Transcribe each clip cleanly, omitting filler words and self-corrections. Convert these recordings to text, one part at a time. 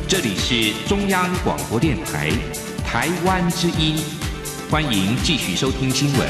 这里是中央广播电台台湾之音，欢迎继续收听新闻。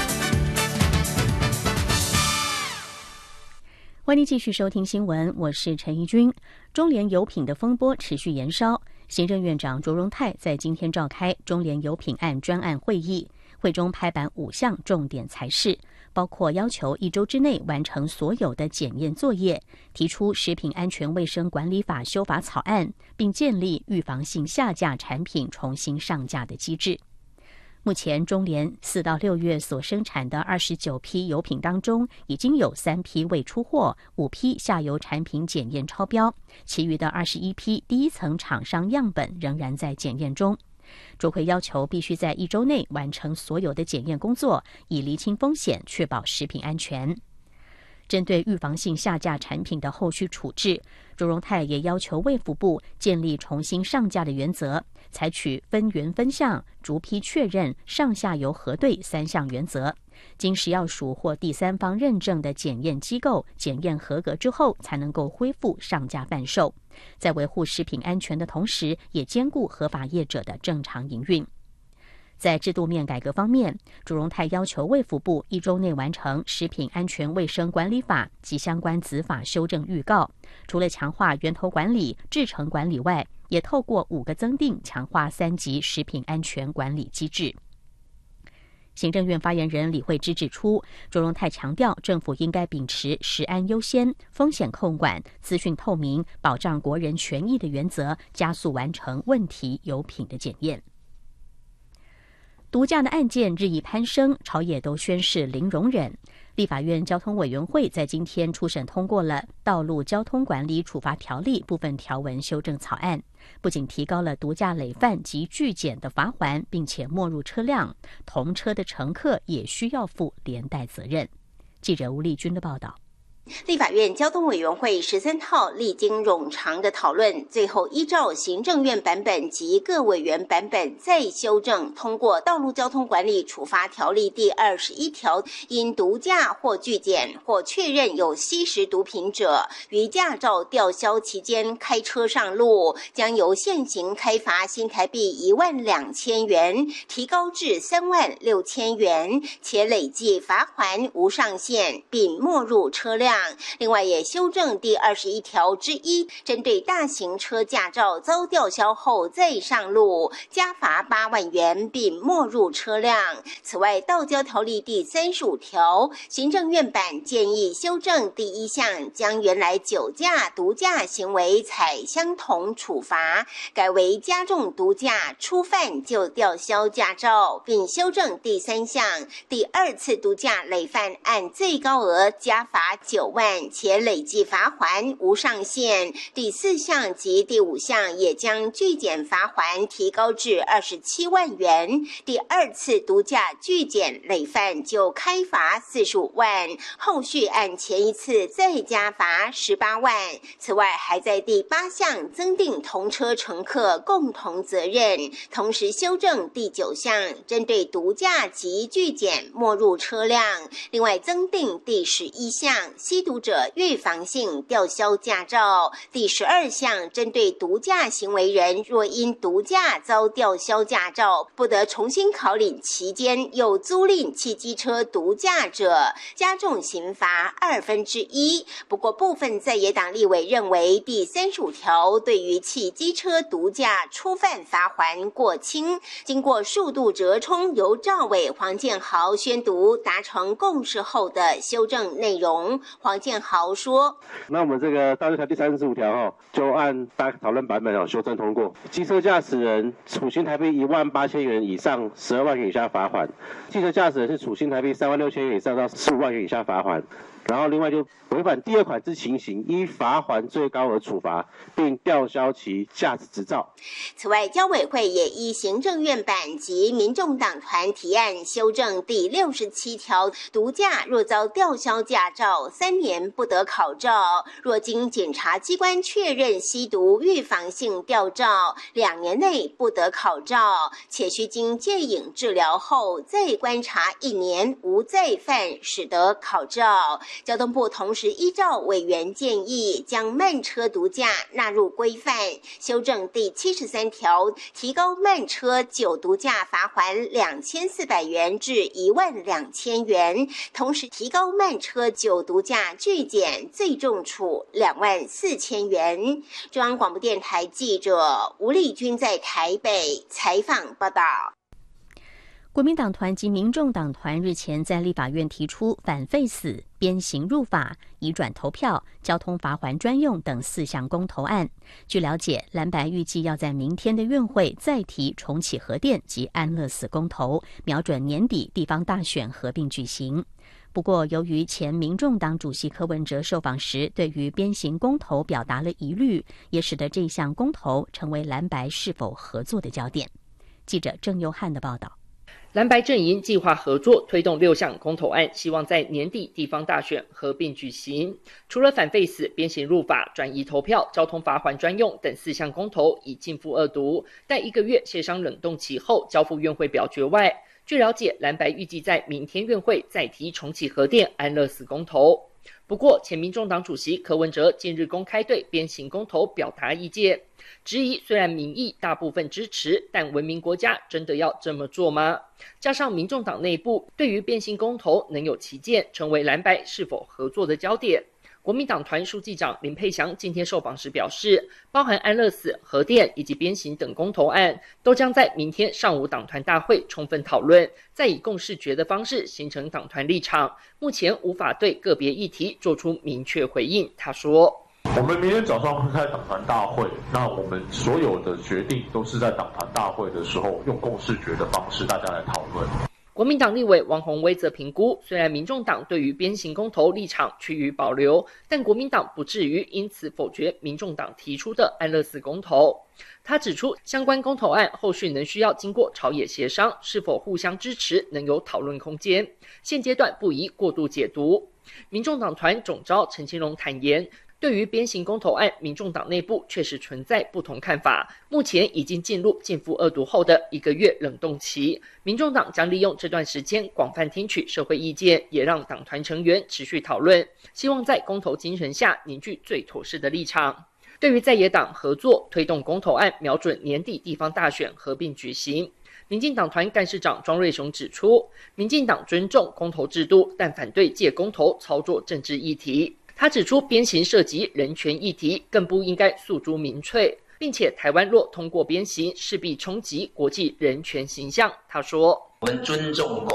欢迎继续收听新闻，我是陈怡君。中联油品的风波持续延烧，行政院长卓荣泰在今天召开中联油品案专案会议，会中拍板5项重点裁示，包括要求1周之内完成所有的检验作业，提出食品安全卫生管理法修法草案，并建立预防性下架产品重新上架的机制。目前中联4到6月所生产的29批油品当中，已经有3批未出货，5批下游产品检验超标，其余的21批第一层厂商样本仍然在检验中。卓会要求必须在1周内完成所有的检验工作，以厘清风险，确保食品安全。针对预防性下架产品的后续处置，卓荣泰也要求卫福部建立重新上架的原则，采取分源分项、逐批确认、上下游核对3项原则，经食药署或第三方认证的检验机构检验合格之后，才能够恢复上架贩售。在维护食品安全的同时，也兼顾合法业者的正常营运。在制度面改革方面，卓荣泰要求卫福部1周内完成《食品安全卫生管理法》及相关子法修正预告，除了强化源头管理、制程管理外，也透过5个增订强化3级食品安全管理机制。行政院发言人李惠芝指出，卓荣泰强调，政府应该秉持食安优先、风险控管、资讯透明、保障国人权益的原则，加速完成问题油品的检验。毒驾的案件日益攀升，朝野都宣示零容忍。立法院交通委员会在今天初审通过了《道路交通管理处罚条例》部分条文修正草案，不仅提高了毒驾累犯及拒检的罚锾，并且没入车辆，同车的乘客也需要负连带责任。记者吴丽君的报道。 立法院交通委员会13号历经冗长的讨论，最后依照行政院版本及各委员版本再修正通过《道路交通管理处罚条例》第21条，因毒驾或拒检或确认有吸食毒品者，于驾照吊销期间开车上路，将由现行开罚新台币12000元提高至36000元，且累计罚锾无上限，并没入车辆。另外也修正第21条之1，针对大型车驾照遭吊销后再上路，加罚8万元，并没入车辆。此外，道交条例第35条，行政院版建议修正第1项，将原来酒驾、毒驾行为采相同处罚，改为加重毒驾，初犯就吊销驾照，并修正第3项，第2次毒驾累犯按最高额加罚9万，且累计罚锾无上限。第4项及第5项也将拒检罚锾提高至27万元。第2次毒驾拒检累犯就开罚45万，后续按前一次再加罚18万。此外，还在第8项增订同车乘客共同责任，同时修正第9项，针对毒驾及拒检没入车辆。另外增订第11项，吸毒者预防性吊销驾照。第12项，针对毒驾行为人，若因毒驾遭吊销驾照，不得重新考领期间又租赁汽机车毒驾者，加重刑罚1/2。不过，部分在野党立委认为第35条对于汽机车毒驾初犯罚锾过轻，经过数度折冲，由赵伟、黄建豪宣读，达成共识后的修正内容。黄建豪说：“ 那我们这个道路条第35条就按大家讨论版本修正通过，机车驾驶人处新台币18000元以上12万元以下罚锾，汽车驾驶人是处新台币36000元以上到15万元以下罚锾。”然后另外就违反第2款之情形，依罚锾最高额处罚，并吊销其驾驶执照。 此外，交委会也依行政院版及民众党团提案修正第67条，毒驾若遭吊销驾照，3年不得考照；若经检察机关确认吸毒预防性吊照，2年内不得考照，且需经戒瘾治疗后再观察1年无再犯，使得考照。 交通部同时依照委员建议，将慢车毒驾纳入规范，修正第73条，提高慢车酒毒驾罚锾2400元至12000元，同时提高慢车酒毒驾拒检最重处24000元。中央广播电台记者吴丽君在台北采访报道。 国民党团及民众党团日前在立法院提出反废死、鞭刑入法、移转投票、交通罚锾专用等4项公投案。据了解，蓝白预计要在明天的院会再提重启核电及安乐死公投，瞄准年底地方大选合并举行。不过，由于前民众党主席柯文哲受访时对于鞭刑公投表达了疑虑，也使得这项公投成为蓝白是否合作的焦点。记者郑佑汉的报道。 蓝白阵营计划合作推动6项公投案，希望在年底地方大选合并举行。除了反废死、鞭刑入法、转移投票、交通罚锾专用等4项公投已逕付2读，待1个月协商冷冻期后交付院会表决外，据了解，蓝白预计在明天院会再提重启核电、安乐死公投。不过，前民众党主席柯文哲近日公开对鞭刑公投表达意见，质疑虽然民意大部分支持，但文明国家真的要这么做吗？加上民众党内部对于鞭刑公投能有歧见，成为蓝白是否合作的焦点。国民党团书记长林佩祥今天受访时表示，包含安乐死、核电以及鞭刑等公投案，都将在明天上午党团大会充分讨论，再以共识决的方式形成党团立场。目前无法对个别议题做出明确回应。他说， 我们明天早上会开党团大会，那我们所有的决定都是在党团大会的时候用共识决的方式大家来讨论。 国民党立委王宏威则评估，虽然民众党对于鞭刑公投立场趋于保留，但国民党不至于因此否决民众党提出的安乐死公投。他指出，相关公投案后续能需要经过朝野协商，是否互相支持能有讨论空间，现阶段不宜过度解读。民众党团总召陈清荣坦言，对于鞭刑公投案，民众党内部确实存在不同看法，目前已经进入逕付2读后的1个月冷冻期。民众党将利用这段时间广泛听取社会意见，也让党团成员持续讨论，希望在公投精神下凝聚最妥适的立场。对于在野党合作推动公投案，瞄准年底地方大选合并举行，民进党团干事长庄瑞雄指出，民进党尊重公投制度，但反对借公投操作政治议题。他指出，鞭刑涉及人权议题，更不应该诉诸民粹，并且台湾若通过鞭刑，势必冲击国际人权形象。他说， 我们尊重